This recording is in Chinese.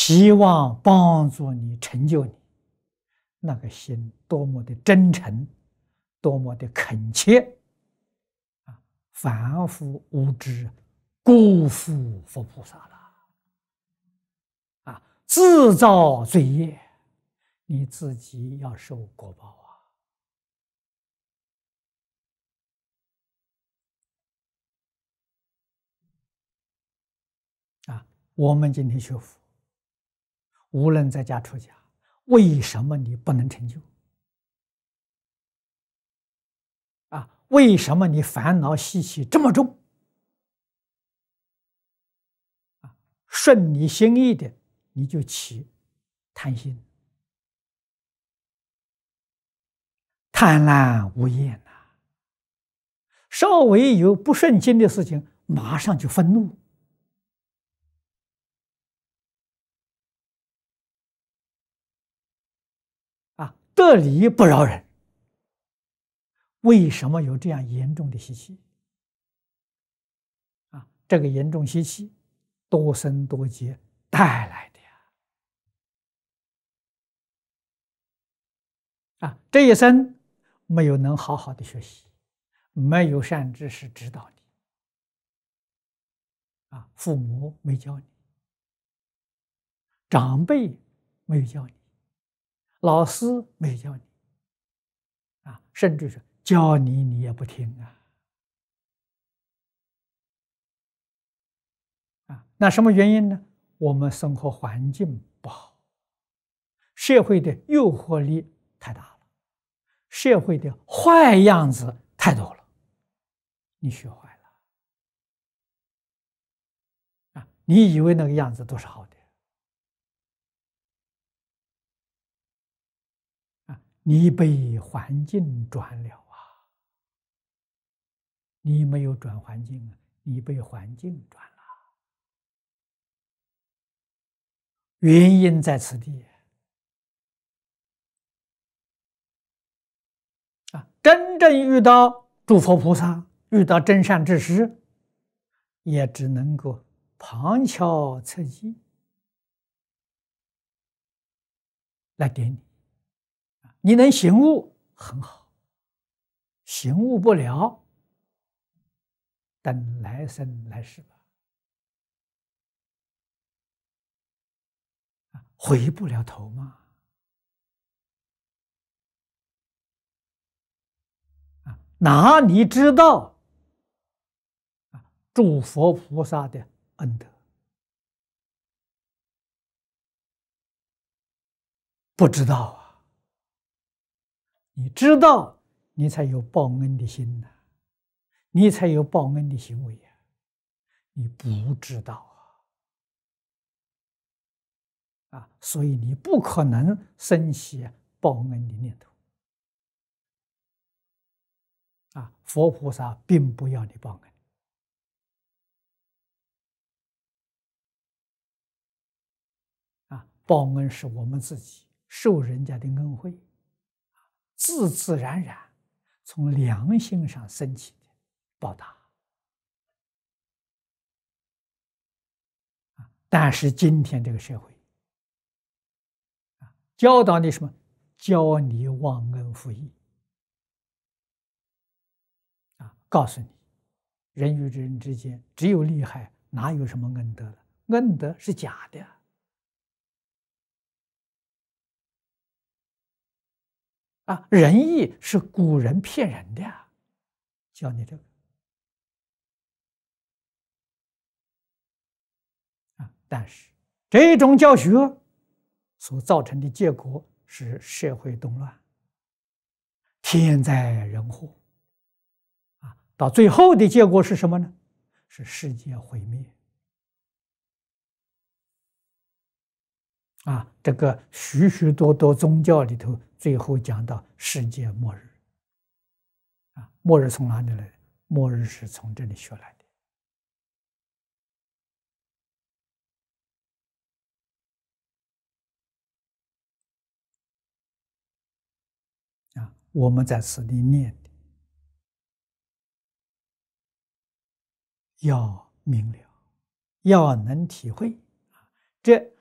希望帮助你成就你，那个心多么的真诚，多么的恳切啊！凡夫无知，辜负佛菩萨了啊！自造罪业，你自己要受果报啊！我们今天学佛，无论在家出家，为什么你不能成就？啊，为什么你烦恼习气这么重？啊，顺你心意的，你就起贪心，贪婪无厌呐。稍微有不顺心的事情，马上就愤怒。啊，得理不饶人。为什么有这样严重的习气？啊，这个严重习气，多生多劫带来的呀。啊，这一生没有能好好的学习，没有善知识指导你，啊，父母没教你，长辈没有教你，老师没有教你，啊，甚至是教你你也不听啊。啊，那什么原因呢？我们生活环境不好，社会的诱惑力太大了，社会的坏样子太多了，你学坏了啊！你以为那个样子都是好的啊？你被环境转了啊！你没有转环境啊，你被环境转了。原因在此地啊！真正遇到诸佛菩萨，遇到真善知识，也只能够旁敲侧击来点你。你能醒悟很好，醒悟不了，等来生来世吧。回不了头嘛。哪里知道诸佛菩萨的恩德？不知道啊。你知道，你才有报恩的心呐，你才有报恩的行为呀。你不知道啊，所以你不可能生起报恩的念头啊。佛菩萨并不要你报恩啊，报恩是我们自己受人家的恩惠，自自然然从良心上升起的报答。但是今天这个社会教导你什么？教你忘恩负义啊！告诉你，人与人之间只有利害，哪有什么恩德了？恩德是假的啊！仁义是古人骗人的呀，教你这个啊！但是这种教学所造成的结果是社会动乱，天灾人祸啊！到最后的结果是什么呢？是世界毁灭啊！这个许许多多宗教里头，最后讲到世界末日啊！末日从哪里来的？末日是从这里学来的啊！我们在此地念的，要明了，要能体会啊！这